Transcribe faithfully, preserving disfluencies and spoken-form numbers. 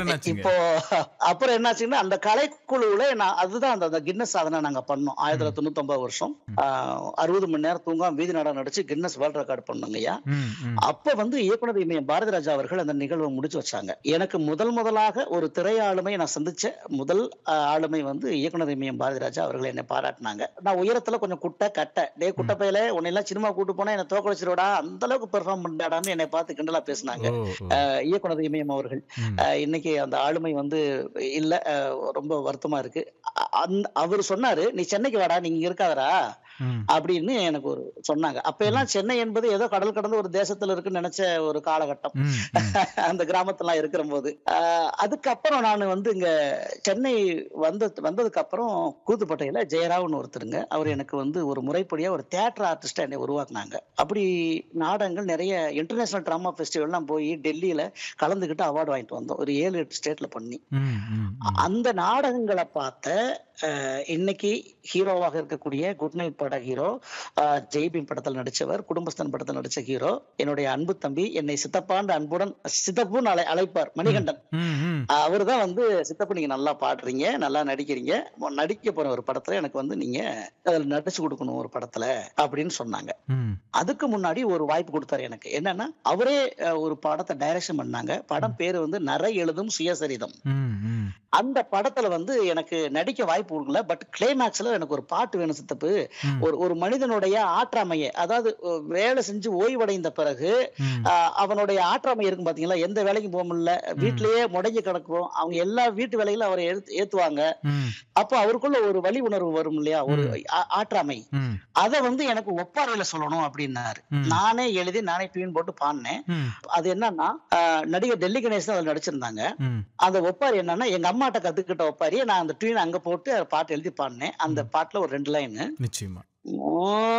என்னாச்சுங்க? இப்போ அப்புறம் என்னாச்சுன்னா, அந்த கலைக்குழுவுல நான் அதுதான் அந்த அந்த கின்னஸ் சாதனை நாங்க பண்ணோம். ம். ஆயிரத்து தொள்ளாயிரத்து தொண்ணூற்று ஒன்பது வருஷம். ம். ஆ அறுபது மணி நேரம் தூங்காம வீதி நாடகம் நடிச்சு கின்னஸ் வேர்ல்ட் ரெக்கார்ட் பண்ணோங்கய்யா. ம், ம். அப்ப வந்து இயக்குனர் இமயம் பாரதிராஜா அவர்கள் அந்த நிகழ்வ முடிச்சு வச்சாங்க. எனக்கு முதல் முதலாக ஒரு திரை ஆளுமை நான் சந்திச்ச முதல் அ ஆளுமை வந்து இயக்குனர் இமயம் பாரதிராஜா அவர்கள் என்னை பாராட்டுனாங்க. நான் உயரத்துல கொஞ்சம் குட்ட, கட்ட. "டேய் குட்ட ம். பயலே உன்னையெல்லாம் சினிமா கூட்டு போனா என்ன தோற்கடிச்சுருவடா. அந்த அளவுக்கு பெர்ஃபார்ம் பண்றியாடான்னு" என்னை பார்த்து கிண்டலா பேசுனாங்க. ஓ! ஓ! அ இயக்குனர் இமயம் அவர்கள். ம். அ இன்னைக்கு அந்த ஆளுமை வந்து இல்ல. அ ரொம்ப வருத்தமா இருக்கு. அ அந் அவரு சொன்னாரு, "நீ சென்னைக்கு வாடா, நீ இங்க இருக்காதடா" ம். அப்படின்னு எனக்கு ஒரு சொன்னாங்க. அப்ப ம். எல்லாம் சென்னை என்பது ஏதோ கடல் கடந்த ஒரு தேசத்துல இருக்குன்னு நெனச்ச ஒரு காலகட்டம். ம். ம். அந்த கிராமத்துலலாம் இருக்கிறம்போது. அ அதுக்கப்புறம் நானு வந்து இங்க சென்னை வந்தது வந்ததுக்கு அப்புறம் கூத்துப்பட்டையில ஜெயராவ்னு ஒருத்தருங்க. அவரு ம். எனக்கு வந்து ஒரு முறைப்படியா ஒரு தியேட்டர் ஆர்டிஸ்ட்டா என்னைய உருவாக்குனாங்க. அப்படி நாடகங்கள் நெறைய இன்டர்நேஷனல் டிராமா ஃபெஸ்டிவல்லாம் போயி டெல்லியில கலந்துக்கிட்டு அவார்ட் வாங்கிட்டு வந்தோம். ஒரு ஏழு, எட்டு ஸ்டேட்ல பண்ணி. ம். ம். அ ம். அந்த நாடகங்கள பார்த்த அ இன்னைக்கு ஹீரோவாக இருக்கக்கூடிய குட் நைட் பட ஹீரோ, அ ஜெய்பீம் படத்துல நடிச்சவர், குடும்பஸ்தன் படத்துல நடிச்ச ஹீரோ, என்னுடைய அன்பு தம்பி, என்னை சித்தப்பான்னு அன்புடன் சித்தப்புன்னு அழை அழைப்பார் ம். மணிகண்டன். ம். ம். அவரு தான் வந்து, "சித்தப்பு நீங்க நல்லா பாடுறீங்க, நல்லா நடிக்கிறீங்க. மொ நடிக்க போற ஒரு படத்துல எனக்கு வந்து நீங்க அதுல நடிச்சு குடுக்கணும் ஒரு படத்துல" அப்படின்னு சொன்னாங்க. ம். அதுக்கு முன்னாடி ஒரு வாய்ப்பு குடுத்தாரு எனக்கு. என்னன்னா, அவரே அ ஒரு படத்த டைரக்ஷன் பண்ணாங்க. ம். படம் பேரு வந்து "நரை எழுதும் சுயசரிதம்". ம். ம். அந்த படத்துல வந்து எனக்கு நடிக்க வாய்ப்பு குடுக்கல. பட் கிளைமாக்ஸ்ல எனக்கு ஒரு பாட்டு வேணும் சித்தப்பு. ம். ஒரு ஒரு மனிதனுடைய ஆற்றாமைய, அதாவது அ வேலை செஞ்சு ஓய்வடைந்த பிறகு, ம். அ அவனுடைய ஆற்றாமை இருக்கும் பாத்தீங்களா? எந்த வேலைக்கும் போ முடியல. ம். வீட்லயே முடங்கி கிடக்கும். அவங்க எல்லா வீட்டு வேலைகளும் அவர எடுத்து ஏத்துவாங்க. ம். அப்ப அவருக்குள்ள ஒரு வலி உணர்வு வரும் இல்லையா? ஒரு ம். ஆ ஆற்றாமை. ம். அத வந்து எனக்கு ஒப்பாரியில சொல்லணும் அப்டின்னாரு. ம். நானே எழுதி, நானே டியூன் போட்டு பாடுனேன். ம். அது என்னன்னா, அ நடிகர் டெல்லி கணேஷ் தான் அதுல நடிச்சிருந்தாங்க. ம். அந்த ஒப்பாரி என்னன்னா, எங்க அம்மாட்ட கத்துக்கிட்ட ஒப்பாரிய நான் அந்த டியூன் அங்க போட்டு பாட்டு எழுதி பாடுனேன். அந்த ம். பாட்டுல ஒரு ரெண்டு லைனு. நிச்சயமா. மோ